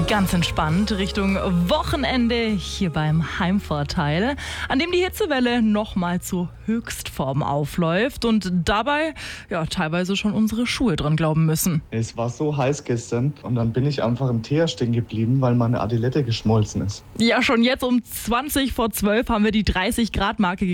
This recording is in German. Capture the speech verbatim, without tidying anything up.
Ganz entspannt Richtung Wochenende hier beim Heimvorteil, an dem die Hitzewelle nochmal zur Höchstform aufläuft und dabei ja teilweise schon unsere Schuhe dran glauben müssen. Es war so heiß gestern und dann bin ich einfach im Teer stehen geblieben, weil meine Adilette geschmolzen ist. Ja, schon jetzt um zwanzig vor zwölf haben wir die dreißig Grad Marke